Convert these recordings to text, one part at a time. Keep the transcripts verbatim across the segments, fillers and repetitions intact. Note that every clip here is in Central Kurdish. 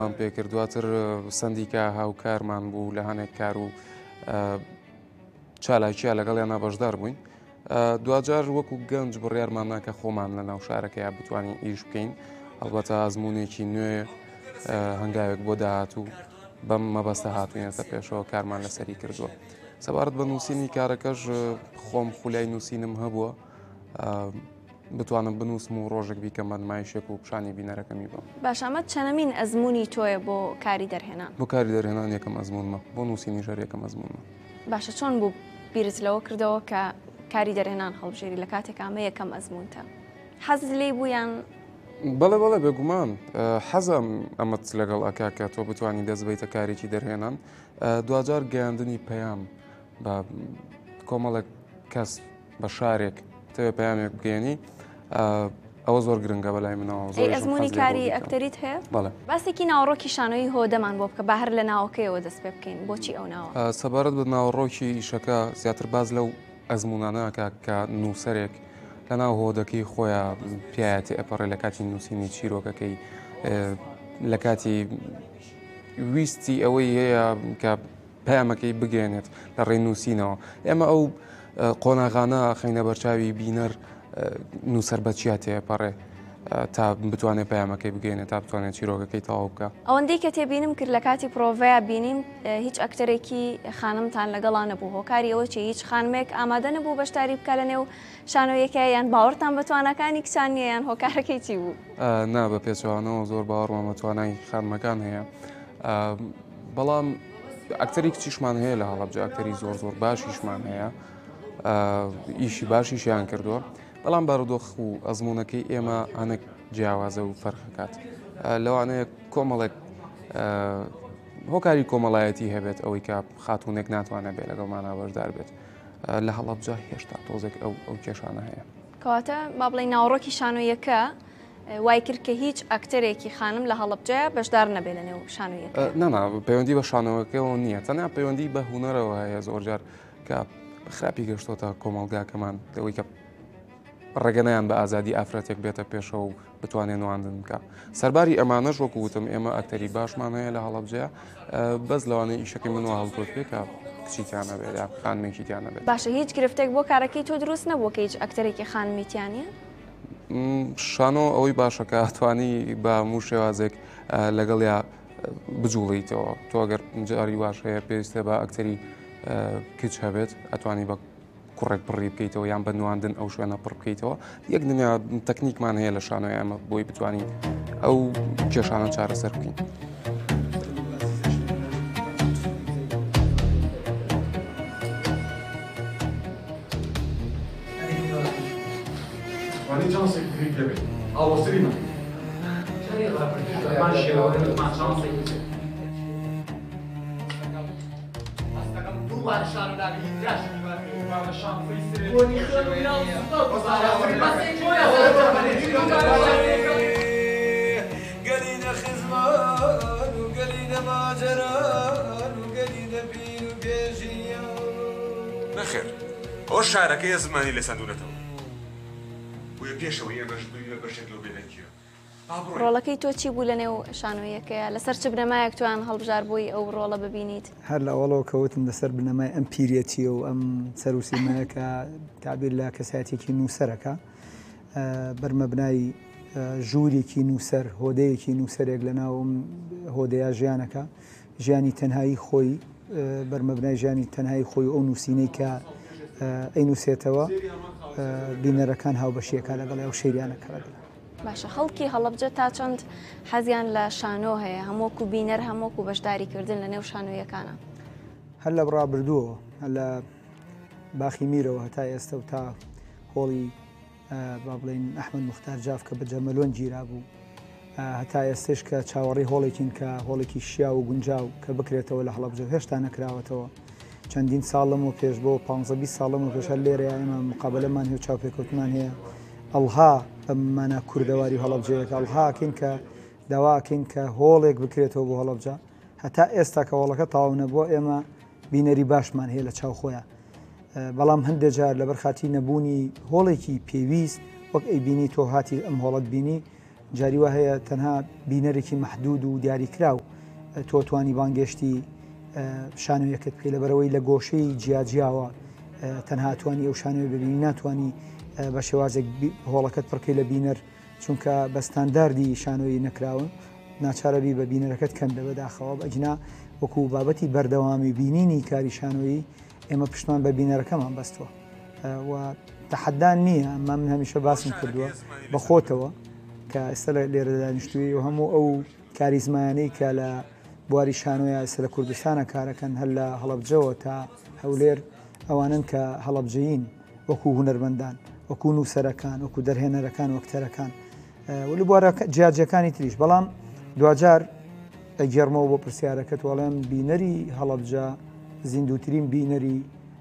پێکرد دواتر سندیکا هاوکارمان بوو لە هەنێک کار و چالاکیە لەگەڵیان بەشدار بووین. دوجار وەکو گەنج بڕیارمان ناکە خۆمان لە ناو شارەکەیە بتوانین ئیش بکەین، هەڵبەتە ئەزمونێکی نوێ هەنگاوێک بۆ داهاتوو بەم مەبەستە هاتووینەتە پێشەوە کارمان لەسەری کردووە. سەبارەت بە نووسینی کارەکەش خۆم خولای نووسینم هەبووە، بتوانم بنووسم و ڕۆژێک بیکەم بە نمایشێک و پیشانی بینەرەکەمی بم. باش ئەمە چەندەمین ئەزمموی تۆیە بۆ کاری دەرهێنان؟ بۆ کاری دەرهێنان یەکەم ئەزمونمە، بۆ نووسینی ژەر یەکەم ئەزمونمە. باشە چۆن بوو بیرت لەوە کردەوە کە کاری دەرهێنان هەڵبژێری لە کاتێک ئەمە یەکەم ئەزمونتە؟ حەزت لێی بوویان؟ بەڵێ بەڵێ بێگومان حەزم ئەمەت لەگەڵ ئەکا کە تۆ بتوانانی دەست بێتە کارێکی دەرهێنان. دوجار گەیاندنی پەیام بە کۆمەڵێک کەس بە شارێک تەوێ پەیامێک بگەێنی ئەوە زۆر گرنگە بەلای منەوە. ئەزمموی کاری ئەکتەریت هەیە؟ بەڵێ. باسێکی ناوڕۆکی شانۆیی هۆدەمان بۆ بکە، باهر لە ناوەکەیەوە دەست پێ بکەین. بۆچی ئەو ناوە؟ سەبارەت بە ناوڕۆکی ئیشەکە زیاتر باز لەو ئەزمونانەکە کە نووسەرێک لە ناو هۆدەکەی خۆیان پیاەتی ئەپەڕێ لە کاتی نووسینی چیرۆکەکەی لە کاتی ویستی ئەوەی هەیە کە پەیامەکەی بگەێنێت لە ڕێی نووسینەوە. ئێمە ئەو قۆناغانە خەینە بەرچاوی بینەر نووسەر بە چیا تێپەڕێ تا بتوانێت پەیامەکەی بگەێنێت تا بتوانێت چیرۆکەکەی تەواو بکە. ئەوەندەی کە تێبینم کرد لە کاتی پرۆڤەیە بینیم هیچ ئەکتەرێکی خانمتان لەگەڵا نەبوو، هۆکاری ئەوە چی هیچ خانمێک ئامادە نەبوو بەشداری بکە لە نێو شانۆیەکە، یان باوەڕتان بە توانەکانی کچان نیە یان هۆکارەکەی چی بوو؟ نا بە پێچەوانەوە زۆر باوەڕمان بە توانای خانمەکان هەیە، بەڵام ئەکتەری کچیشمان هەیە لە هەڵەبجە، ئەکتەری زۆر زۆر باشیشمان هەیە، ئیشی باشیشیان کردووە، بەڵام بارودۆخ و ئەزمونونەکەی ئێمە هەنێک جیاوازە و فەرقەکات. لەوانەیە کۆمەڵێک هۆکاری کۆمەڵایەتی هەبێت ئەوەی کە خاتوونێک ناتوانێت بێت لەگەڵمانە بەشدار بێت. لە هەڵەبجە هێشتا تۆزێک ئەو ئەو کێشانە هەیە. کەواتە با بڵێ ناوڕۆکی شانۆیەکە وای کرد کە هیچ ئەکتەرێکی خانم لە هەڵەبجەیە بەشدار نەبێت لە نێو شانۆیەکە؟ نەنا پەیوەندی بە شانۆیەکەەوە نییە، تەنیا پەیوەندی بە هونەرەوە هەیە. زۆرجار کە خراپی گەشتۆتە کۆمەڵگاکەمان لەوەی کە ڕێگەنیان بە ئازادی ئافرەتێک بێتە پێشەوە و بتوانێت نواندن بکە. سەرباری ئەمانەش وەکو وتم ئێمە ئەکتەری باشمان هەیە لە هەڵەبجەیە، بەس لەوانەیە ئیشەکەی منەوە هەڵکۆت پێکە کچیتیانە بێت یا خانمێکیتیانە بێت. باشە هیچ گرفتێک بۆ کارەکەی تۆ دروست نەبوو کە هیچ ئەکتەرێکی خانمیتیانە؟ شانۆ ئەوەی باشەکە توانی بە هەموو شێوازێک لەگەڵیا بجوڵیتەوە. تۆ ئەگەر جاری واش هەیە پێویستە بە ئەکتەری کچ هەبێت ئەتوانی بە کوڕێک پڕی بکەیتەوە یان بە نواندن ئەو شوێنە پڕ بکەیتەوە. یەک دنیا تەکنیکمان هەیە لە شانۆی ئەمە بۆی بتوانین ئەو کێشانە چارەسەر بکەین. قلينا خزمان وقلينا ماجران وقلينا بين وبيجيا نخير او شعرك يا زماني لسندونته ويا بيشا ويا بشدويا بشكل بينكيا ڕۆڵەکەی تۆ چی بوو لە نێو شانۆیەکەیە؟ لەسەر چ بنەمایەک توان هەڵبژار بووی ئەو ڕۆڵە ببینیت؟ هەر لە ئەوڵەوە کەوتم لەسەر بنەمای ئەم پیرەتیە و ئەم سەروسیمەیەکە تعبیر لە کەسایەتێکی نووسەرەکە بەرمەبنای ژوورێکی نووسەر، هۆدەیەکی نووسەرێک لە ناو هۆدەیە ژیانەکە، ژیانی تەنهایی خۆی، بەرمەبنای ژیانی تەنهایی خۆی ئەو نووسینەی کە ئەی نووسێتەوە بینەرەکان هاوبەشیەکە لەگەڵ ئەو شەیریانەکە لەگەڵ. باشە خەڵکی هەڵەبجە تا چەند حەزیان لە شانۆ هەیە؟ هەمووکو بینەر هەمووکو بەشداریکردن لە نێو شانۆیەکانە؟ هەر لە بڕابردووە، هەر لە باخی میرەوە هەتا ئێستا و تا هۆڵی با بڵێن ئەحمەد موختار جاف کە بە جەمەلۆن گیرا بوو، هەتا ئێستش کە چاوەڕێی هۆڵێکین کە هۆڵێکی شیا و گونجاو کە بکرێتەوە لە هەڵەبجە هێشتا نەکراوەتەوە. چەندین ساڵم و پێش بۆ پانزە بیست ساڵم و پێش هەر لێرە ئێمە مقابلەمان هەیە و چاوپێکەوتمان هەیە ئەڵها بەمانە کوردەواری هەڵەبجەیەکە ئەڵهاکەین کە داواکەین کە هۆڵێک بکرێتەوە بۆ هەڵەبجە. هەتا ئێستا کە هۆڵەکە تەواو نەبووە ئێمە بینەری باشمان هەیە لە چاو خۆیان، بەڵام هەندێک جار لەبەر خاتی نەبوونی هۆڵێکی پێویست وەک ئەی بینی تۆ هاتی ئەم هۆڵەت بینی جاری وا هەیە تەنها بینەرێکی محدود و دیاریکراو تۆ توانی بانگێشتی شانۆیەکەت بکەی لەبەرەوەی لە گۆشەی جیاجیاوە تەنها توانی ئەو شانۆی ببینی ناتوانانی بە شێوازێک هۆڵەکەت پڕکەی لە بینەر چونکە بەستانداردی شانۆی نەکراون ناچارەبی بە بینەرەکەت کەم دە بەداخەوە ئەجنا وەکو بابەتی بەردەوامی بینینی کاری شانۆیی ئێمە پشتمان بە بینەرەکەمان بەستووە و تەحەدان نییە ئەمما من هەمیشە باسم کردووە بە خۆتەوە کە ئێستا لێرە دانیشتووی و هەموو ئەو کاریزمانەی کە لە بواری شانۆیە ئێستا لە کوردستانە کارەکەن هەر لە هەڵەبجەوە تا هەولێر ئەوانن کە هەڵەبجەیین وەکو هونەرمەندان وەکو نووسەرەکان وەکو دەرهێنەرەکان وەکتەرەکان ولی بوارە جیاجەکانی تریش بەڵام دوجار ئەگەرمەوە بۆ پرسیارەکەت وەڵێم بینەری هەڵەبجە زیندوترین بینەری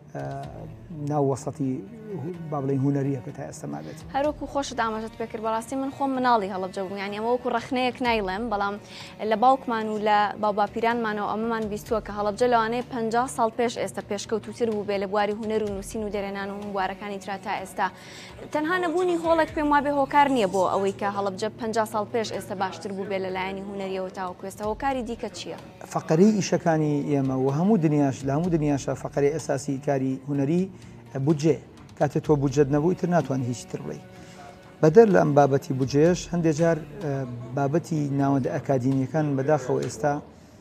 ناو وەسەتی با بڵێن هونەریەکە تا ئێستا مابێت هەروەکو خۆشت ئاماژەت پێکرد بەڕاستی من خۆم مناڵی هەڵەبجە بووم یانی ئەمە وەکو ڕەخنەیەک نایڵێم بەڵام لە باوکمان و لە باوباپیرانمانەوە ئەمەمان بیستووە کە هەڵەبجە لەوانەیە پەنجا ساڵ پێش ئێستا پێشکەوتوتر بوو بێ لە بواری هونەر و نووسین و دەرێنان و بوارەکانی ترا تا ئێستا تەنها نەبوونی هۆڵێک پێم وابێ هۆکار نییە بۆ ئەوەی کە هەڵەبجە پەنجا ساڵ پێش ئێستا باشتر بوو بێ لە لایەنی هونەریەوە تاوەکو ئێستا هۆکاری دیکە چییە؟ فەقەرەی ئیشەکانی ئێمە و هەموو دنیاش لە هەموو دنیاشە فەقەری ئەساسی کاری هونەری بودجێ کاتە تۆ بودجەت نەبووی تر ناتوان هیچ تر بڵێ بەدەر لە ئەم بابەتی بودجێش هەندێک جار بابەتی ناوەندە ئەکادیمیەکان بەداخەوە ئێستا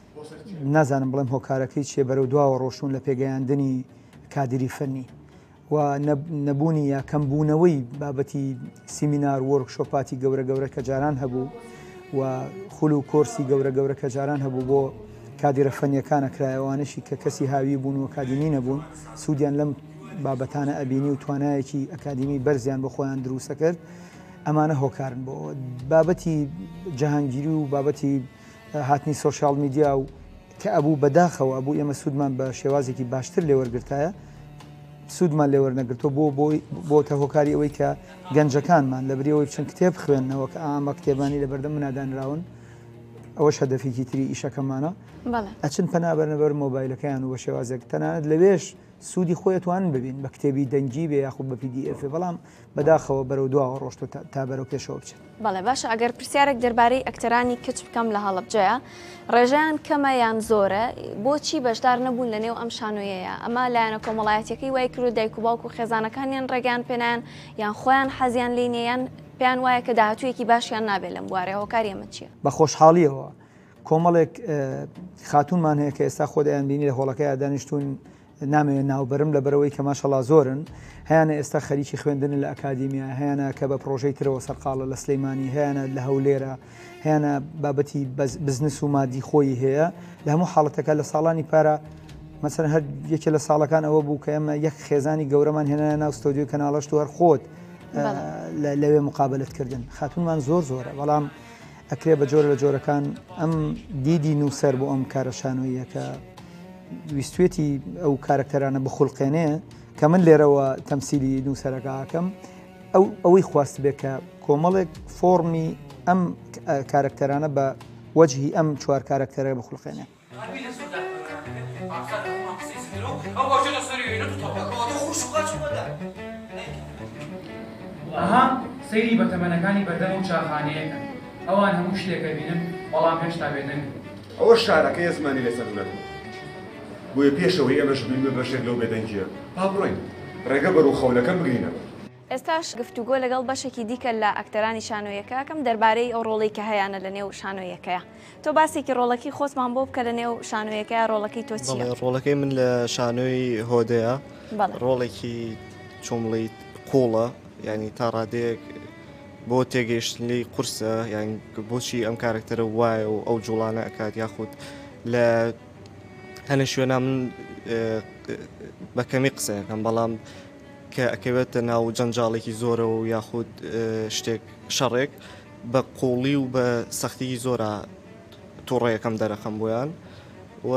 نازانم بڵێم هۆکارەکەی چێ بەرەو دواوە ڕۆشتون لە پێگەیاندنی کادری فەنی و نەبوونی یا کەمبوونەوەی بابەتی سیمینار وەرکشۆپاتی گەورە گەورە کە جاران هەبوو و خول و کۆرسی گەورە گەورە کە جاران هەبوو بۆ کادرە فەنیەکانە کرایەوانشی کە کەسی هاوی بوون و کادینی نەبوون سوودیان لەم بابەتانە ئەبینی و توانایەکی ئەکادمی بەرزیان بە خۆیان دروستە کرد ئەمانە هۆکارن بۆ بابەتی جەهانگیری و بابەتی هاتنی سۆشیال میدیا و کە ئەبوو بەداخەوە ئەبوو ئێمە سوودمان بە شێوازێکی باشتر لێوەرگرتایە سوودمان لێوەرنەگرتۆ بۆ بۆتە هۆکاری ئەوەی کە گەنجەکانمان لە بریەوەی بچن کتێب خوێندنەوە کە ئامە کتێبانی لە بەردەم منادانراون ئەوەش هەدەفێکی تری ئیشەکەمانە ئەچن پەنابەرنەبەر مۆبایلەکەیان و بە شێوازێک تەنانەت لەوێش سوودی خۆیتوان ببین بە کتێبی دەنگی بێ یاخود بە پی دی ئەف بەڵام بەداخەوە بەرەو دواوە ڕۆشت تا بەرەو پێشەوە بچێت. بەڵێ باشە ئەگەر پرسیارێک دەربارەی ئەکتەرانی کچ بکەم لە هەڵەبجەیە ڕێژەیان کەمە یان زۆرە بۆچی بەشدار نەبوون لە نێو ئەم شانۆیەیە ئەمە لایەنە کۆمەڵایەتەکەی وای کرد دایک و باوک و خێزانەکانیان ڕێگەیان پێنیان یان خۆیان حەزیان لێنیان پێیان وایە کە داهاتوویەکی باشیان نابێت لەم بوارێ هۆکاری ئەمە چییە؟ بە خۆشحاڵیەوە کۆمەڵێک خاتونمان هەیە کە ئێستا خۆ دەیان بینی لە هۆڵەکەی دانیشتون نامەوێت ناوبەرم لە بەرەوەی کە ماشەڵا زۆرن هیانە ئێستا خەریکی خوێندن لە ئەکادیمیا هیانە کە بە پرۆژەی ترەوە سەرقاڵە لە سلەیمانی هیانە لە هەولێرە هیانە بابەتی بزنس و مادی خۆی هەیە لە هەموو حاڵەتەکە لە ساڵانی پارە مەسەن هەر یەکێ لە ساڵەکان ئەوە بوو کە ئێمە یەک خێزانی گەورەمان هێنە ناو ستۆدیۆ کەناڵەش تو هەر خۆت لەوێ مقابلتکردن خاتونمان زۆر زۆرە بەڵام ئەکرێ بە جۆرە لە جۆرەکان ئەم دیدی نووسەر بۆ ئەم کارە شانۆیە کە ویستوێتی ئەو کارکتەرانە بخولقێنەیە کە من لێرەوە تەمسیلی نووسەرەکەکەم ئەو ئەوەی خواست بێت کە کۆمەڵێک فۆرمی ئەم کارکتەرانە بە وەجهی ئەم چوار کارکتەرە بخولقێنێ. ئەها سەیری بە تەمەنەکانی بەردەم و چاخانەیەکە ئەوان هەموو شتێکە بینن بەڵام هێشتا بێنن ئەوە شارەکە زمانی لەسەر نەبوو بۆیە پێشەوەی ئەمەش بینمە بەشێک لەو بێدەنگیە با بڕۆین ڕێگە بەرەو خەونەکەم بگرینە. ئێستاش گفتوگۆ لەگەڵ بەشێکی دیکە لە ئەکتەرانی شانۆیەکەکەم دەربارەی ئەو ڕۆڵی کە هەیەە لە نێو شانۆیەکەیە تۆ باسێکی ڕۆڵەکەی خۆتمان بۆ بکە لە نێو شانۆیەکەیە ڕۆڵەکەی تۆ چییە؟ ڕۆڵەکەی من لە شانۆی هۆدەیە ڕۆڵێکی چۆمڵی قوڵە ینی تا ڕادەیەک بۆ تێگەیشتنی قورسە یان بۆچی ئەم کارکتەرە وایە و ئەو جوڵانە ئەکات یاخود لە هەنە شوێنە من بەکەمی قسەکەم بەڵام کە ئەکەوێتە ناو جەنجاڵێکی زۆرە و یاخود شتێک شەڕێک بە قوڵی و بە سەختیی زۆرە تووڕێیەکەم دەرەخەم بۆیان و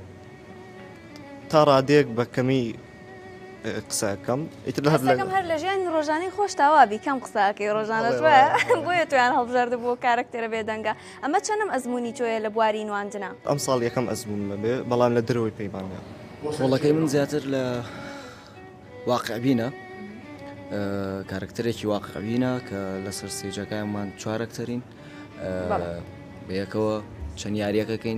تا ڕادێک بەکەمی قسەکەم ئیترم هەر لە ژیانی ڕۆژانەی خۆش تاوابی کەم قساکەی ڕۆژانە بۆیە تویان هەڵبژاردە بۆ کارکتێرە بێدەنگە ئەمە چەندم ئەزمموی تۆیە لە بواری نواندنە ئەم ساڵ یەکەم ئەزمون بێ بەڵام لە درەوەی پەیمانە ڕۆڵەکەی من زیاتر لە واقعبینە کارکتەرێکی واقعبینە کە لەسەر سێجەکانمان چوارەکتەرین بەیەکەوە چەند یاریەکەکەین